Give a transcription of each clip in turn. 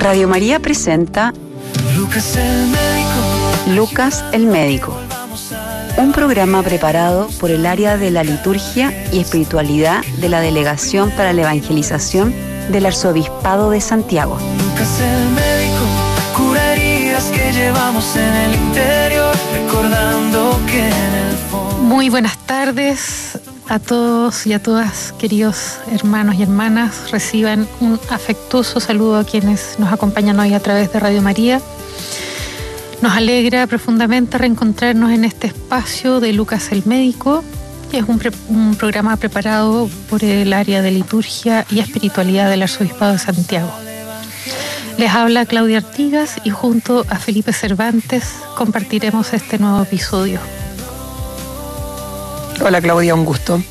Radio María presenta Lucas el Médico, un programa preparado por el área de la liturgia y espiritualidad de la Delegación para la Evangelización del Arzobispado de Santiago. Lucas el Médico cura heridas que llevamos en el interior, recordando que en el fondo... Muy buenas tardes a todos y a todas, queridos hermanos y hermanas. Reciban un afectuoso saludo a quienes nos acompañan hoy a través de Radio María. Nos alegra profundamente reencontrarnos en este espacio de Lucas el Médico, que es un programa preparado por el área de liturgia y espiritualidad del Arzobispado de Santiago. Les habla Claudia Artigas y junto a Felipe Cervantes compartiremos este nuevo episodio. Hola Claudia, un gusto.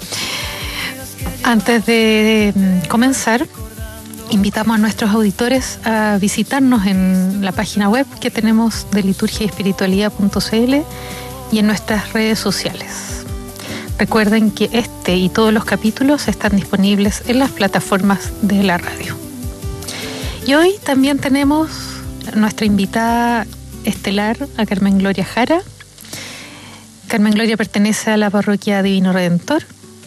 Antes de comenzar, invitamos a nuestros auditores a visitarnos en la página web que tenemos de liturgiaespiritualidad.cl y en nuestras redes sociales. Recuerden que este y todos los capítulos están disponibles en las plataformas de la radio. Y hoy también tenemos a nuestra invitada estelar, a Carmen Gloria Jara. Carmen Gloria pertenece a la parroquia Divino Redentor.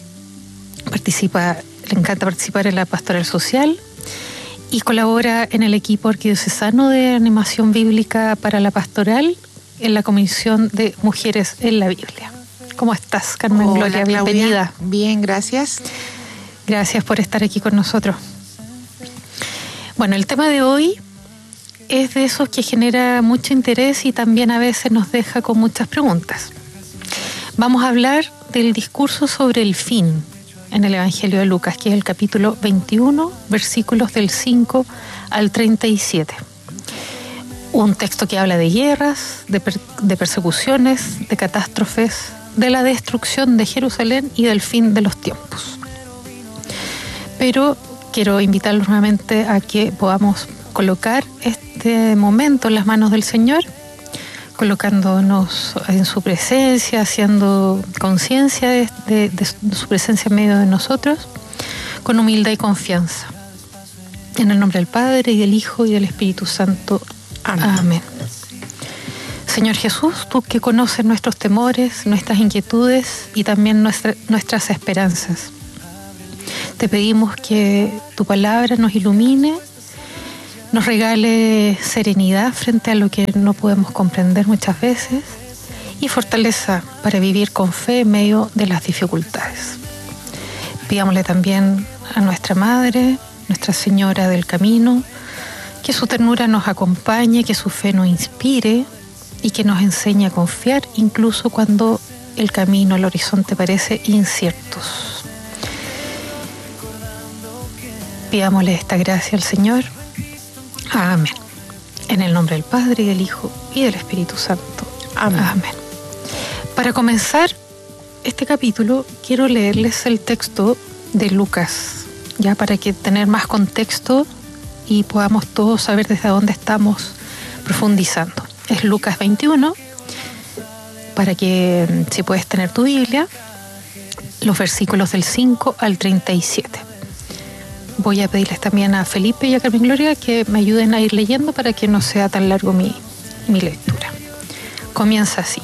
Le encanta participar en la pastoral social y colabora en el equipo arquidiocesano de animación bíblica para la pastoral en la Comisión de Mujeres en la Biblia. ¿Cómo estás, Carmen Gloria? Bienvenida. Bien, gracias. Gracias por estar aquí con nosotros. Bueno, el tema de hoy es de esos que genera mucho interés y también a veces nos deja con muchas preguntas. Vamos a hablar del discurso sobre el fin en el Evangelio de Lucas, que es el capítulo 21, versículos del 5 al 37. Un texto que habla de guerras, de persecuciones, de catástrofes, de la destrucción de Jerusalén y del fin de los tiempos. Pero quiero invitarlos nuevamente a que podamos colocar este momento en las manos del Señor, colocándonos en su presencia, haciendo conciencia de su presencia en medio de nosotros, con humildad y confianza. En el nombre del Padre, y del Hijo, y del Espíritu Santo. Amén. Amén. Señor Jesús, tú que conoces nuestros temores, nuestras inquietudes y también nuestras esperanzas, te pedimos que tu palabra nos ilumine, nos regale serenidad frente a lo que no podemos comprender muchas veces y fortaleza para vivir con fe en medio de las dificultades. Pidámosle también a nuestra Madre, Nuestra Señora del Camino, que su ternura nos acompañe, que su fe nos inspire y que nos enseñe a confiar incluso cuando el camino, el horizonte parece inciertos. Pidámosle esta gracia al Señor. Amén. En el nombre del Padre, y del Hijo, y del Espíritu Santo. Amén. Amén. Para comenzar este capítulo, quiero leerles el texto de Lucas, ya para que tener más contexto y podamos todos saber desde dónde estamos profundizando. Es Lucas 21, para que, si puedes tener tu Biblia, los versículos del 5 al 37. Voy a pedirles también a Felipe y a Carmen Gloria que me ayuden a ir leyendo para que no sea tan largo mi lectura. Comienza así.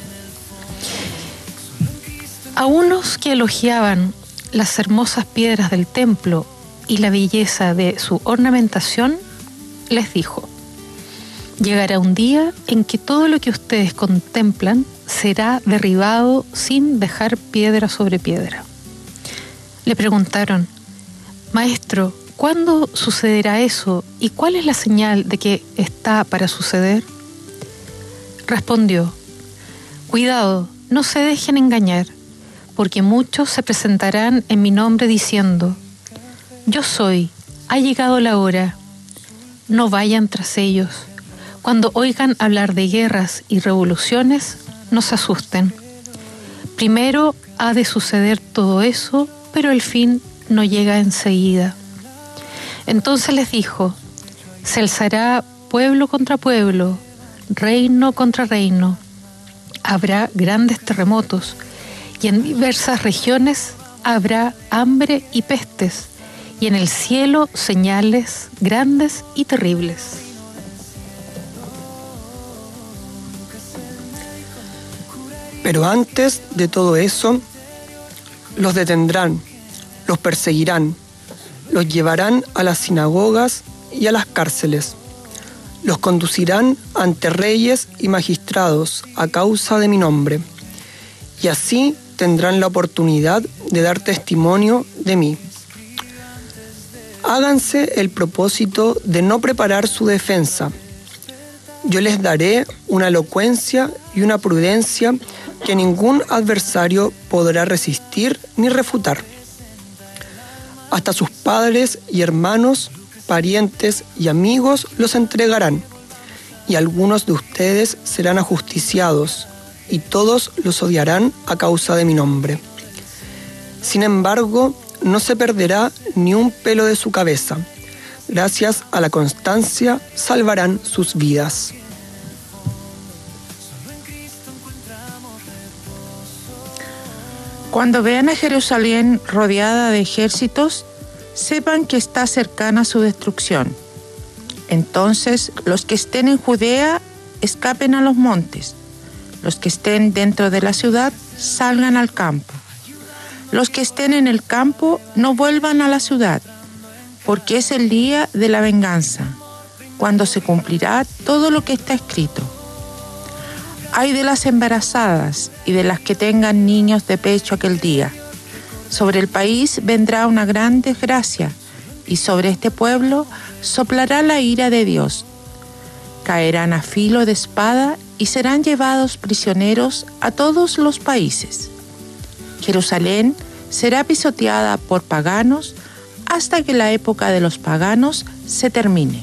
A unos que elogiaban las hermosas piedras del templo y la belleza de su ornamentación, les dijo: llegará un día en que todo lo que ustedes contemplan será derribado sin dejar piedra sobre piedra. Le preguntaron: Maestro, ¿cuándo sucederá eso y cuál es la señal de que está para suceder? Respondió: cuidado, no se dejen engañar, porque muchos se presentarán en mi nombre diciendo: yo soy, ha llegado la hora. No vayan tras ellos. Cuando oigan hablar de guerras y revoluciones, no se asusten. Primero ha de suceder todo eso, pero el fin no llega enseguida. Entonces les dijo: se alzará pueblo contra pueblo, reino contra reino. Habrá grandes terremotos y en diversas regiones habrá hambre y pestes, y en el cielo señales grandes y terribles. Pero antes de todo eso, los detendrán, los perseguirán, los llevarán a las sinagogas y a las cárceles. Los conducirán ante reyes y magistrados a causa de mi nombre, y así tendrán la oportunidad de dar testimonio de mí. Háganse el propósito de no preparar su defensa. Yo les daré una elocuencia y una prudencia que ningún adversario podrá resistir ni refutar. Hasta sus padres y hermanos, parientes y amigos los entregarán, y algunos de ustedes serán ajusticiados, y todos los odiarán a causa de mi nombre. Sin embargo, no se perderá ni un pelo de su cabeza. Gracias a la constancia salvarán sus vidas. Cuando vean a Jerusalén rodeada de ejércitos, sepan que está cercana su destrucción. Entonces, los que estén en Judea escapen a los montes. Los que estén dentro de la ciudad salgan al campo. Los que estén en el campo no vuelvan a la ciudad, porque es el día de la venganza, cuando se cumplirá todo lo que está escrito. Ay de las embarazadas y de las que tengan niños de pecho aquel día. Sobre el país vendrá una gran desgracia, y sobre este pueblo soplará la ira de Dios. Caerán a filo de espada y serán llevados prisioneros a todos los países. Jerusalén será pisoteada por paganos hasta que la época de los paganos se termine.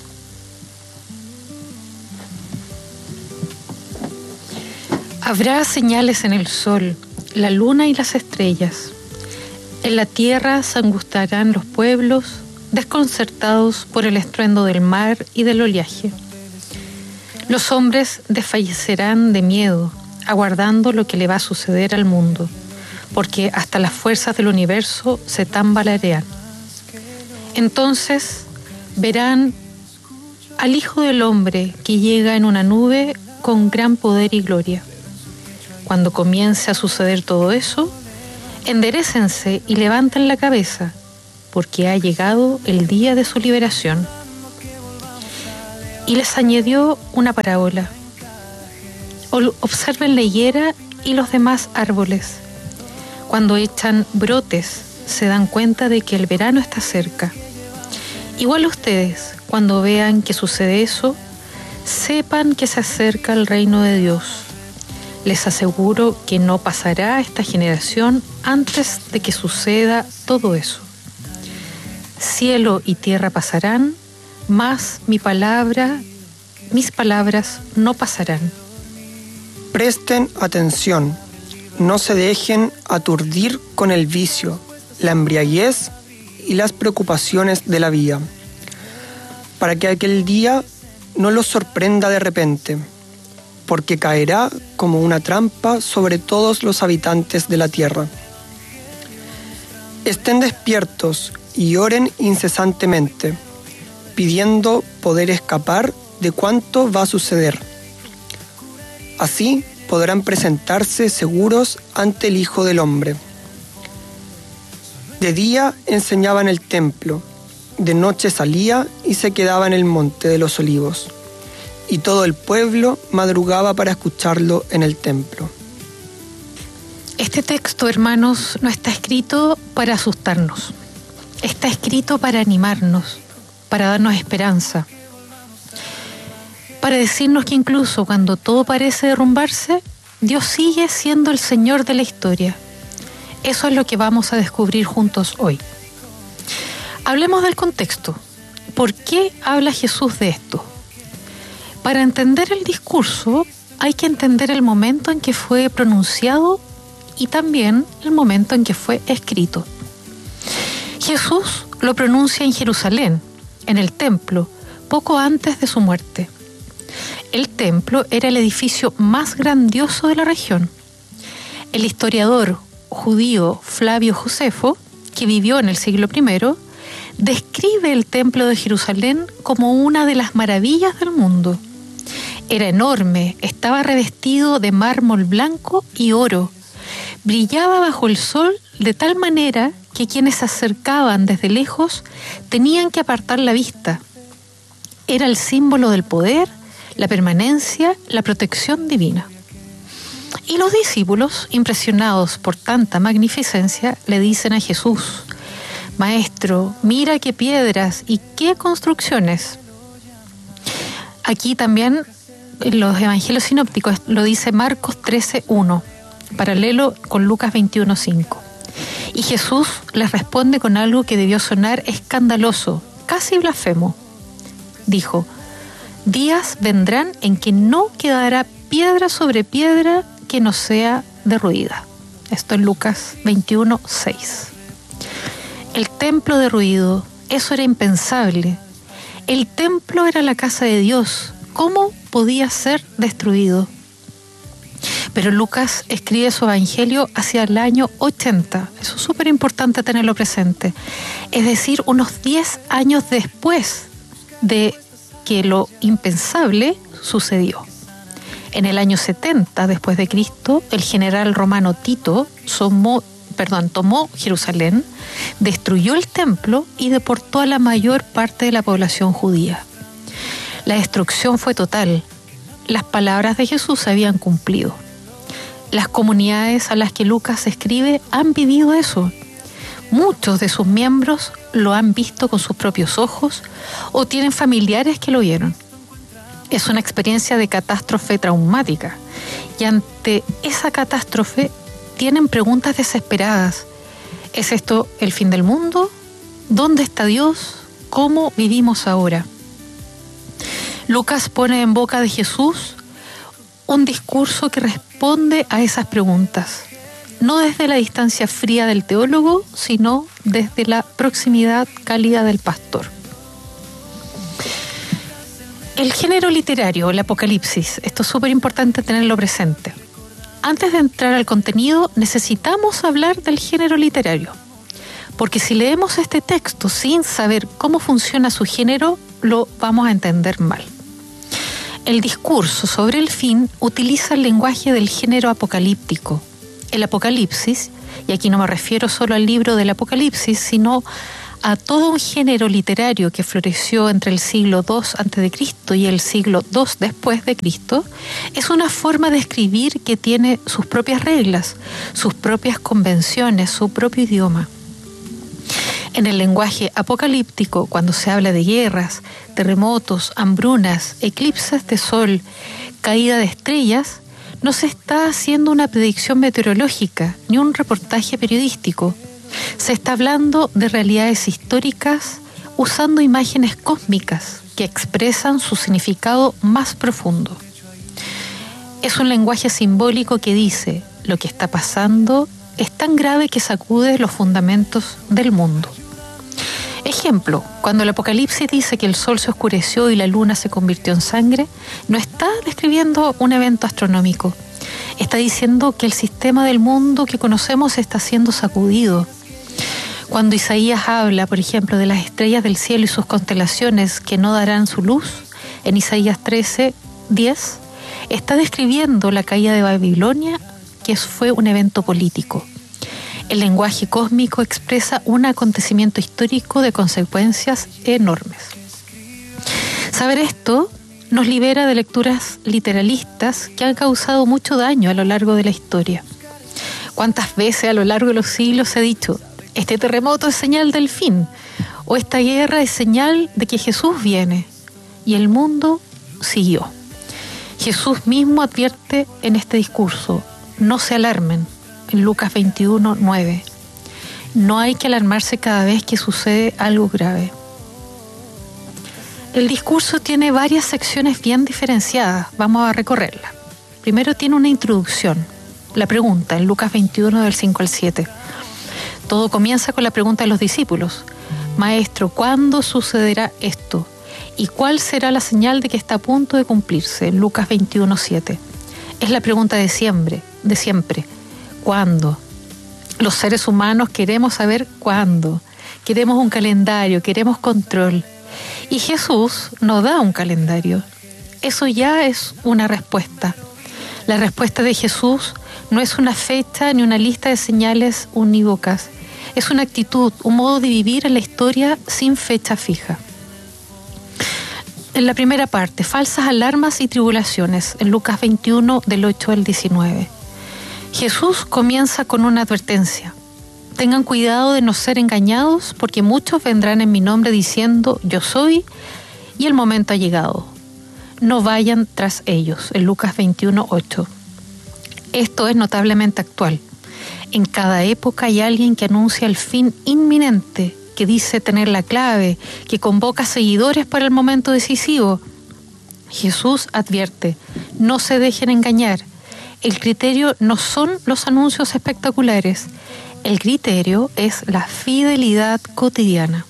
Habrá señales en el sol, la luna y las estrellas. En la tierra se angustiarán los pueblos, desconcertados por el estruendo del mar y del oleaje. Los hombres desfallecerán de miedo, aguardando lo que le va a suceder al mundo, porque hasta las fuerzas del universo se tambalearán. Entonces verán al Hijo del Hombre que llega en una nube con gran poder y gloria. Cuando comience a suceder todo eso, enderécense y levanten la cabeza, porque ha llegado el día de su liberación. Y les añadió una parábola. Observen la higuera y los demás árboles. Cuando echan brotes, se dan cuenta de que el verano está cerca. Igual ustedes, cuando vean que sucede eso, sepan que se acerca el reino de Dios. Les aseguro que no pasará esta generación antes de que suceda todo eso. Cielo y tierra pasarán, mas mis palabras no pasarán. Presten atención, no se dejen aturdir con el vicio, la embriaguez y las preocupaciones de la vida, para que aquel día no los sorprenda de repente, porque caerá como una trampa sobre todos los habitantes de la tierra. Estén despiertos y oren incesantemente, pidiendo poder escapar de cuánto va a suceder. Así podrán presentarse seguros ante el Hijo del Hombre. De día enseñaba en el templo, de noche salía y se quedaba en el monte de los olivos, y todo el pueblo madrugaba para escucharlo en el templo. Este texto, hermanos, no está escrito para asustarnos. Está escrito para animarnos, para darnos esperanza, para decirnos que incluso cuando todo parece derrumbarse, Dios sigue siendo el Señor de la historia. Eso es lo que vamos a descubrir juntos hoy. Hablemos del contexto. ¿Por qué habla Jesús de esto? Para entender el discurso hay que entender el momento en que fue pronunciado y también el momento en que fue escrito. Jesús lo pronuncia en Jerusalén, en el templo, poco antes de su muerte. El templo era el edificio más grandioso de la región. El historiador judío Flavio Josefo, que vivió en el siglo I, describe el templo de Jerusalén como una de las maravillas del mundo. Era enorme, estaba revestido de mármol blanco y oro. Brillaba bajo el sol de tal manera que quienes se acercaban desde lejos tenían que apartar la vista. Era el símbolo del poder, la permanencia, la protección divina. Y los discípulos, impresionados por tanta magnificencia, le dicen a Jesús: Maestro, mira qué piedras y qué construcciones. Aquí también en los evangelios sinópticos lo dice Marcos 13:1, paralelo con Lucas 21:5. Y Jesús les responde con algo que debió sonar escandaloso, casi blasfemo. Dijo: días vendrán en que no quedará piedra sobre piedra que no sea derruida. Esto es Lucas 21:6. El templo derruido, eso era impensable. El templo era la casa de Dios. ¿Cómo podía ser destruido? Pero Lucas escribe su evangelio hacia el año 80. Eso es súper importante tenerlo presente. Es decir, unos 10 años después de que lo impensable sucedió. En el año 70 después de Cristo, el general romano Tito tomó Jerusalén, destruyó el templo y deportó a la mayor parte de la población judía. La destrucción fue total. Las palabras de Jesús se habían cumplido. Las comunidades a las que Lucas escribe han vivido eso. Muchos de sus miembros lo han visto con sus propios ojos o tienen familiares que lo vieron. Es una experiencia de catástrofe traumática y ante esa catástrofe tienen preguntas desesperadas. ¿Es esto el fin del mundo? ¿Dónde está Dios? ¿Cómo vivimos ahora? Lucas pone en boca de Jesús un discurso que responde a esas preguntas, no desde la distancia fría del teólogo, sino desde la proximidad cálida del pastor. El género literario, el Apocalipsis, esto es súper importante tenerlo presente. Antes de entrar al contenido, necesitamos hablar del género literario, porque si leemos este texto sin saber cómo funciona su género, lo vamos a entender mal. El discurso sobre el fin utiliza el lenguaje del género apocalíptico. El Apocalipsis, y aquí no me refiero solo al libro del Apocalipsis, sino a todo un género literario que floreció entre el siglo II a.C. y el siglo II después de Cristo, es una forma de escribir que tiene sus propias reglas, sus propias convenciones, su propio idioma. En el lenguaje apocalíptico, cuando se habla de guerras, terremotos, hambrunas, eclipses de sol, caída de estrellas, no se está haciendo una predicción meteorológica ni un reportaje periodístico. Se está hablando de realidades históricas usando imágenes cósmicas que expresan su significado más profundo. Es un lenguaje simbólico que dice: lo que está pasando es tan grave que sacude los fundamentos del mundo. Ejemplo, cuando el Apocalipsis dice que el sol se oscureció y la luna se convirtió en sangre, no está describiendo un evento astronómico. Está diciendo que el sistema del mundo que conocemos está siendo sacudido. Cuando Isaías habla, por ejemplo, de las estrellas del cielo y sus constelaciones que no darán su luz, en Isaías 13:10, está describiendo la caída de Babilonia, que fue un evento político. El lenguaje cósmico expresa un acontecimiento histórico de consecuencias enormes. Saber esto nos libera de lecturas literalistas que han causado mucho daño a lo largo de la historia. ¿Cuántas veces a lo largo de los siglos se ha dicho: este terremoto es señal del fin, o esta guerra es señal de que Jesús viene? Y el mundo siguió. Jesús mismo advierte en este discurso: no se alarmen, en Lucas 21:9. No hay que alarmarse cada vez que sucede algo grave. El discurso tiene varias secciones bien diferenciadas. Vamos a recorrerla. Primero tiene una introducción, la pregunta, en Lucas 21 del 5 al 7. Todo comienza con la pregunta de los discípulos: Maestro, ¿cuándo sucederá esto? ¿Y cuál será la señal de que está a punto de cumplirse? En Lucas 21:7. Es la pregunta de siempre. ¿Cuándo? Los seres humanos queremos saber cuándo. queremos un calendario, queremos control. Y Jesús nos da un calendario. Eso ya es una respuesta. La respuesta de Jesús no es una fecha ni una lista de señales unívocas. Es una actitud, un modo de vivir en la historia sin fecha fija. En la primera parte, falsas alarmas y tribulaciones, en Lucas 21, del 8 al 19. Jesús comienza con una advertencia. Tengan cuidado de no ser engañados, porque muchos vendrán en mi nombre diciendo, yo soy, y el momento ha llegado. No vayan tras ellos, en Lucas 21, 8. Esto es notablemente actual. En cada época hay alguien que anuncia el fin inminente, que dice tener la clave, que convoca seguidores para el momento decisivo. Jesús advierte, no se dejen engañar. El criterio no son los anuncios espectaculares. El criterio es la fidelidad cotidiana.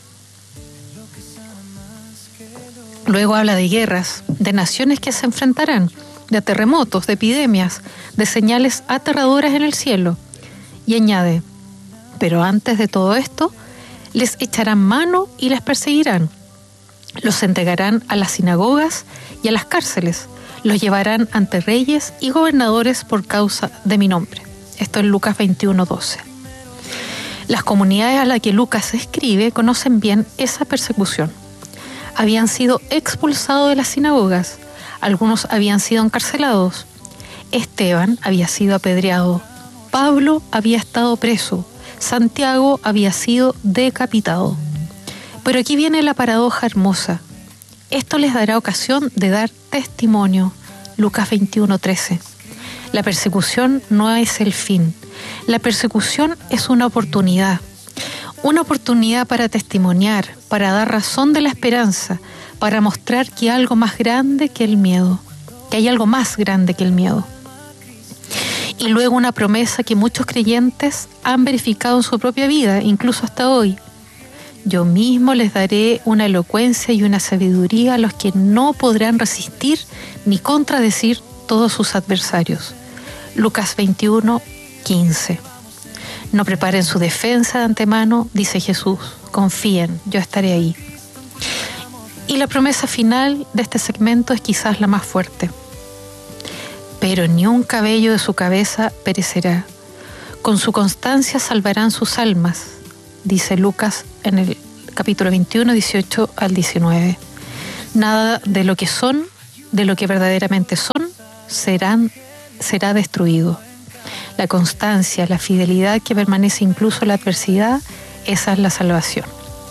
Luego habla de guerras, de naciones que se enfrentarán, de terremotos, de epidemias, de señales aterradoras en el cielo. Y añade, pero antes de todo esto, les echarán mano y les perseguirán. Los entregarán a las sinagogas y a las cárceles. Los llevarán ante reyes y gobernadores por causa de mi nombre. Esto es Lucas 21, 12. Las comunidades a las que Lucas escribe conocen bien esa persecución. Habían sido expulsados de las sinagogas. Algunos habían sido encarcelados. Esteban había sido apedreado. Pablo había estado preso. Santiago había sido decapitado. Pero aquí viene la paradoja hermosa. Esto les dará ocasión de dar testimonio. Lucas 21, 13. La persecución no es el fin. La persecución es una oportunidad. Una oportunidad para testimoniar, para dar razón de la esperanza, para mostrar que hay algo más grande que el miedo. Que hay algo más grande que el miedo. Y luego una promesa que muchos creyentes han verificado en su propia vida, incluso hasta hoy. Yo mismo les daré una elocuencia y una sabiduría a los que no podrán resistir ni contradecir todos sus adversarios. Lucas 21, 15. No preparen su defensa de antemano, dice Jesús. Confíen, yo estaré ahí. Y la promesa final de este segmento es quizás la más fuerte. Pero ni un cabello de su cabeza perecerá. Con su constancia salvarán sus almas, dice Lucas en el capítulo 21, 18 al 19. Nada de lo que son, de lo que verdaderamente son, será destruido. La constancia, la fidelidad que permanece incluso en la adversidad, esa es la salvación.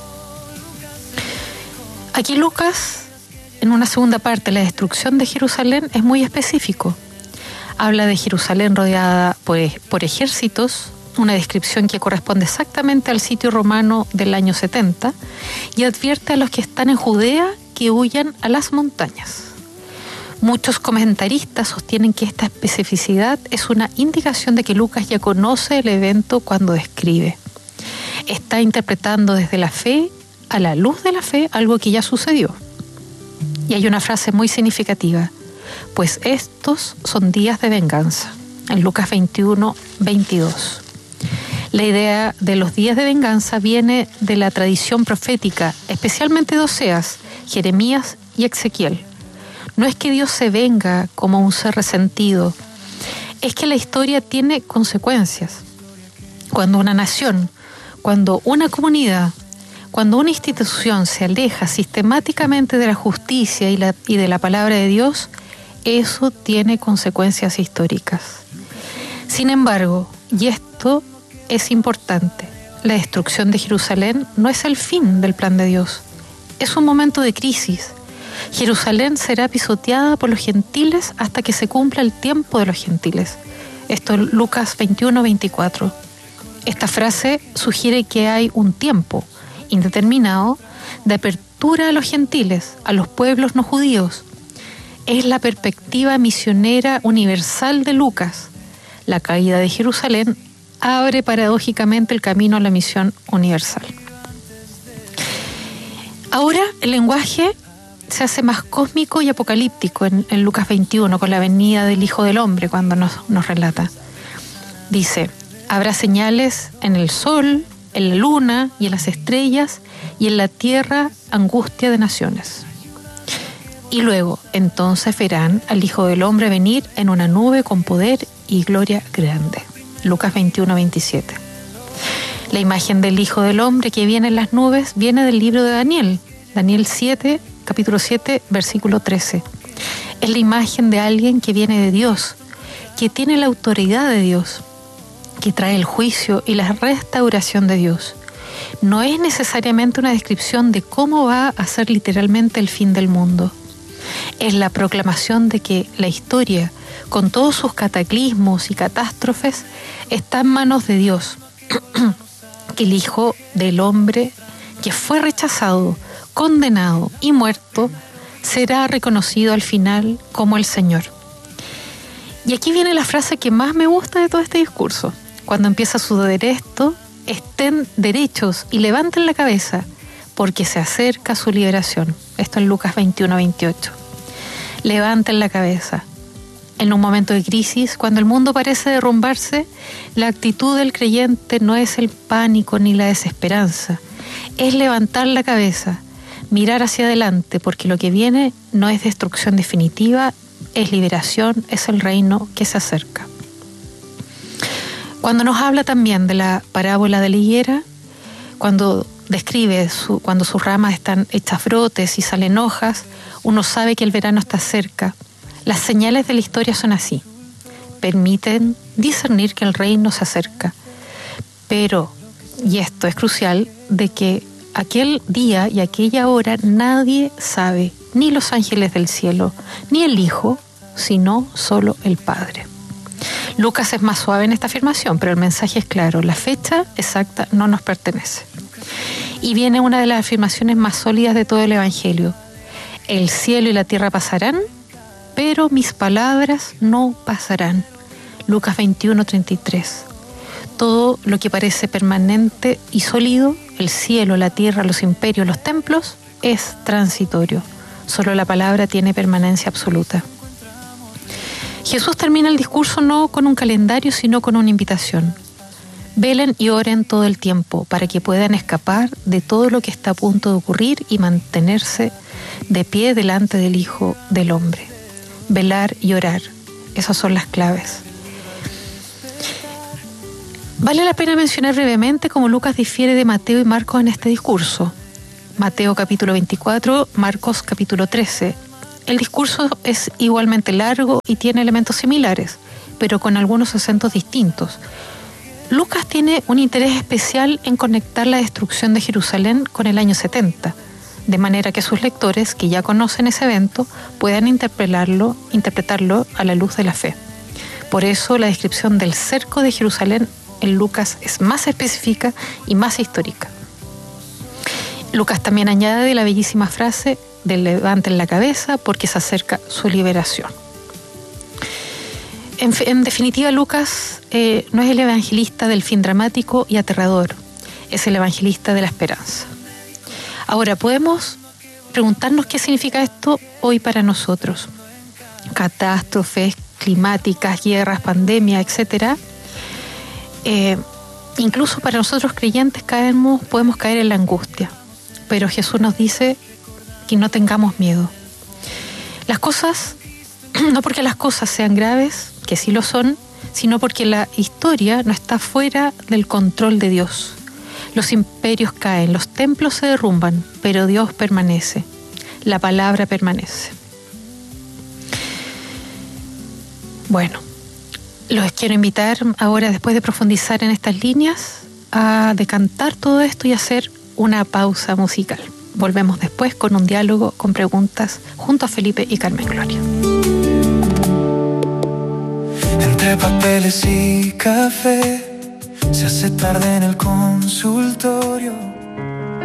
Aquí Lucas, en una segunda parte, la destrucción de Jerusalén, es muy específico. Habla de Jerusalén rodeada por ejércitos, una descripción que corresponde exactamente al sitio romano del año 70, y advierte a los que están en Judea que huyan a las montañas. Muchos comentaristas sostienen que esta especificidad es una indicación de que Lucas ya conoce el evento cuando describe. Está interpretando desde la fe, a la luz de la fe, algo que ya sucedió. Y hay una frase muy significativa. Pues estos son días de venganza, en Lucas 21, 22. La idea de los días de venganza viene de la tradición profética, especialmente de Oseas, Jeremías y Ezequiel. No es que Dios se venga como un ser resentido, es que la historia tiene consecuencias. Cuando una nación, cuando una comunidad, cuando una institución se aleja sistemáticamente de la justicia y de la palabra de Dios, eso tiene consecuencias históricas. Sin embargo, y esto es importante, la destrucción de Jerusalén no es el fin del plan de Dios. Es un momento de crisis. Jerusalén será pisoteada por los gentiles hasta que se cumpla el tiempo de los gentiles. Esto es Lucas 21, 24. Esta frase sugiere que hay un tiempo indeterminado de apertura a los gentiles, a los pueblos no judíos. Es la perspectiva misionera universal de Lucas. La caída de Jerusalén abre paradójicamente el camino a la misión universal. Ahora el lenguaje se hace más cósmico y apocalíptico en Lucas 21 con la venida del Hijo del Hombre cuando nos relata. Dice, habrá señales en el sol, en la luna y en las estrellas, y en la tierra angustia de naciones. Y luego, entonces verán al Hijo del Hombre venir en una nube con poder y gloria grande. Lucas 21:27. La imagen del Hijo del Hombre que viene en las nubes viene del libro de Daniel, Daniel 7, capítulo 7, versículo 13. Es la imagen de alguien que viene de Dios, que tiene la autoridad de Dios, que trae el juicio y la restauración de Dios. No es necesariamente una descripción de cómo va a ser literalmente el fin del mundo. Es la proclamación de que la historia, con todos sus cataclismos y catástrofes, está en manos de Dios. Que el Hijo del Hombre, que fue rechazado, condenado y muerto, será reconocido al final como el Señor. Y aquí viene la frase que más me gusta de todo este discurso. Cuando empieza a suceder esto, estén derechos y levanten la cabeza, porque se acerca su liberación. Esto en Lucas 21:28. Levanten la cabeza. En un momento de crisis, cuando el mundo parece derrumbarse, la actitud del creyente no es el pánico ni la desesperanza. Es levantar la cabeza, mirar hacia adelante, porque lo que viene no es destrucción definitiva, es liberación, es el reino que se acerca. Cuando nos habla también de la parábola de la higuera, cuando describe cuando sus ramas están hechas brotes y salen hojas, uno sabe que el verano está cerca. Las señales de la historia son así. Permiten discernir que el reino se acerca. Pero, y esto es crucial, de que aquel día y aquella hora nadie sabe, ni los ángeles del cielo, ni el Hijo, sino solo el Padre. Lucas es más suave en esta afirmación, pero el mensaje es claro. La fecha exacta no nos pertenece. Y viene una de las afirmaciones más sólidas de todo el Evangelio. El cielo y la tierra pasarán, pero mis palabras no pasarán. Lucas 21:33. Todo lo que parece permanente y sólido, el cielo, la tierra, los imperios, los templos, es transitorio. Solo la palabra tiene permanencia absoluta. Jesús termina el discurso no con un calendario, sino con una invitación. Velen y oren todo el tiempo para que puedan escapar de todo lo que está a punto de ocurrir y mantenerse de pie delante del Hijo del Hombre. Velar y orar, esas son las claves. Vale la pena mencionar brevemente cómo Lucas difiere de Mateo y Marcos en este discurso. Mateo capítulo 24, Marcos capítulo 13. El discurso es igualmente largo y tiene elementos similares, pero con algunos acentos distintos. Lucas tiene un interés especial en conectar la destrucción de Jerusalén con el año 70, de manera que sus lectores, que ya conocen ese evento, puedan interpretarlo a la luz de la fe. Por eso la descripción del cerco de Jerusalén en Lucas es más específica y más histórica. Lucas también añade la bellísima frase de levanten la cabeza porque se acerca su liberación. En definitiva, Lucas no es el evangelista del fin dramático y aterrador, es el evangelista de la esperanza. Ahora, podemos preguntarnos qué significa esto hoy para nosotros. Catástrofes climáticas, guerras, pandemias, etc. Incluso para nosotros creyentes podemos caer en la angustia, pero Jesús nos dice que no tengamos miedo. Las cosas, no porque las cosas sean graves, que sí lo son, sino porque la historia no está fuera del control de Dios. Los imperios caen, los templos se derrumban, pero Dios permanece, la palabra permanece. Bueno, los quiero invitar ahora, después de profundizar en estas líneas, a decantar todo esto y hacer una pausa musical. Volvemos después con un diálogo con preguntas junto a Felipe y Carmen Gloria. Entre papeles y café, se hace tarde en el consultorio.